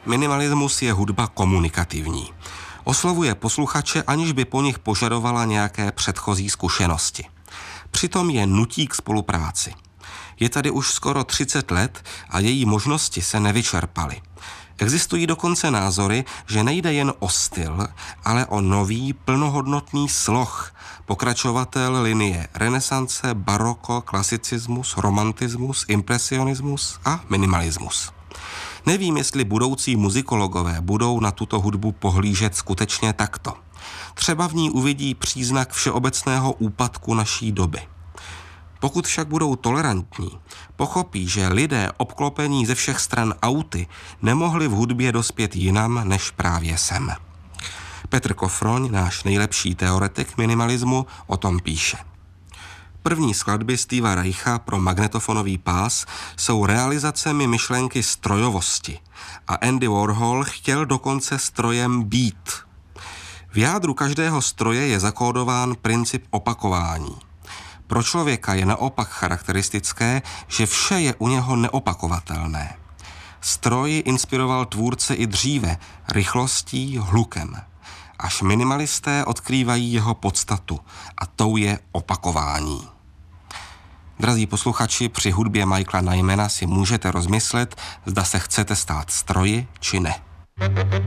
Minimalismus je hudba komunikativní. Oslovuje posluchače, aniž by po nich požadovala nějaké předchozí zkušenosti. Přitom je nutí k spolupráci. Je tady už skoro 30 let a její možnosti se nevyčerpaly. Existují dokonce názory, že nejde jen o styl, ale o nový plnohodnotný sloh, pokračovatel linie renesance, baroko, klasicismus, romantismus, impresionismus a minimalismus. Nevím, jestli budoucí muzikologové budou na tuto hudbu pohlížet skutečně takto. Třeba v ní uvidí příznak všeobecného úpadku naší doby. Pokud však budou tolerantní, pochopí, že lidé obklopení ze všech stran auty nemohli v hudbě dospět jinam než právě sem. Petr Kofroň, náš nejlepší teoretik minimalismu, o tom píše. První skladby Steva Reicha pro magnetofonový pás jsou realizacemi myšlenky strojovosti a Andy Warhol chtěl dokonce strojem být. V jádru každého stroje je zakódován princip opakování. Pro člověka je naopak charakteristické, že vše je u něho neopakovatelné. Stroj inspiroval tvůrce i dříve rychlostí, hlukem. Až minimalisté odkrývají jeho podstatu a tou je opakování. Drazí posluchači, při hudbě Michaela Nymana si můžete rozmyslet, zda se chcete stát stroji či ne.